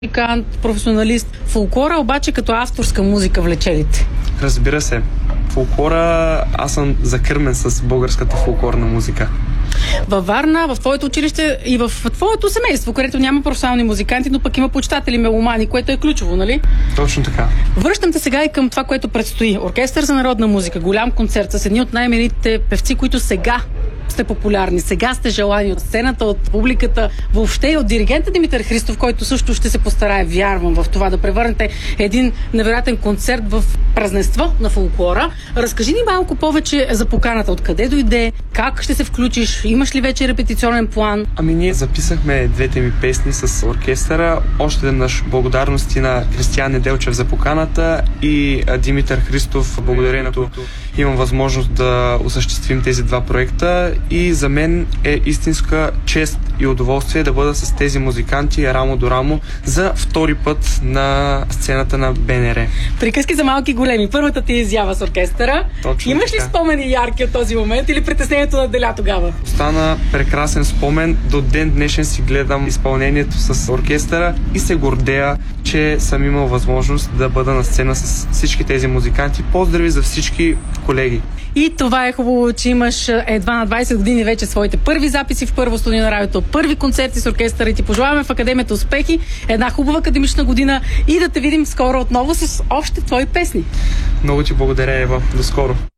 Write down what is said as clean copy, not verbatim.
музикант, професионалист. Фолклора обаче като авторска музика влече ли те? Разбира се. Фолклора, аз съм закърмен с българската фолклорна музика. Във Варна, в твоето училище и в твоето семейство, където няма професионални музиканти, но пък има почитатели меломани, което е ключово, нали? Точно така. Връщам те сега и към това, което предстои. Оркестър за народна музика, голям концерт с едни от най-именитите певци, които сега сте популярни, сега сте желани от сцената, от публиката, въобще и от диригента Димитър Христов, който също ще се постарае, вярвам в това, да превърнете един невероятен концерт в празненство на фолклора. Разкажи ни малко повече за поканата. Откъде дойде? Как ще се включиш? Имаш ли вече репетиционен план? Ние записахме двете ми песни с оркестъра. Още веднъж благодарности на Кристиян Неделчев за поканата и Димитър Христов, благодарението имам възможност да осъществим тези два проекта и за мен е истинска чест и удоволствие да бъда с тези музиканти рамо до рамо за втори път на сцената на БНР. Приказки за малки и големи. Първата ти изява с оркестъра. Точно Имаш ли така спомени ярки от този момент или притеснението на Деля тогава? Остана прекрасен спомен. До ден днешен си гледам изпълнението с оркестъра и се гордея, че съм имал възможност да бъда на сцена с всички тези музиканти. Поздрави за всички колеги. И това е хубаво, че имаш едва на 20 години вече своите първи записи в Първо студио на радиото, първи концерти с оркестъра и ти пожелаваме в Академията успехи, една хубава академична година и да те видим скоро отново с още твои песни. Много ти благодаря, Ева. До скоро.